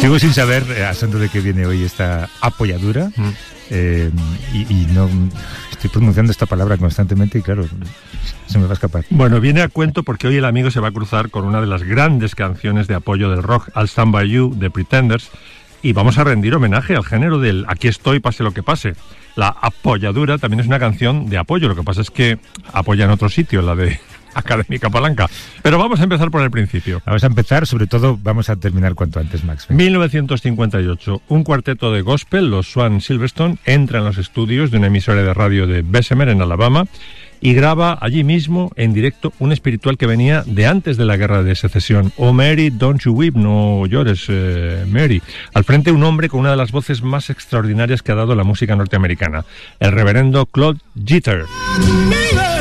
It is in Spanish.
Sigo sin saber a santo de qué viene hoy esta apoyadura. Y no estoy pronunciando esta palabra constantemente y claro, se me va a escapar. Bueno, viene a cuento porque hoy el amigo se va a cruzar con una de las grandes canciones de apoyo del rock, I'll Stand By You, de Pretenders, y vamos a rendir homenaje al género del aquí estoy, pase lo que pase. La apoyadura también es una canción de apoyo, lo que pasa es que apoya en otro sitio, la de Académica Palanca. Pero vamos a empezar por el principio. Vamos a empezar, sobre todo vamos a terminar cuanto antes, Max. 1958, un cuarteto de gospel, los Swan Silverstone, entra en los estudios de una emisora de radio de Bessemer, en Alabama, y graba allí mismo, en directo, un espiritual que venía de antes de la Guerra de Secesión. Oh Mary, don't you weep, no llores, Mary. Al frente un hombre con una de las voces más extraordinarias que ha dado la música norteamericana, el reverendo Claude Jeter.